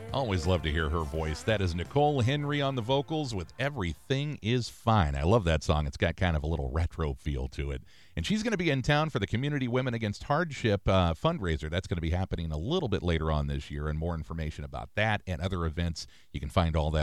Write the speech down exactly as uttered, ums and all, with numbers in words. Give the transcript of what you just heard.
Always love to hear her voice. That is Nicole Henry on the vocals with Everything Is Fine. I love that song. It's got kind of a little retro feel to it. And she's going to be in town for the Community Women Against Hardship uh, fundraiser. That's going to be happening a little bit later on this year. And more information about that and other events, you can find all that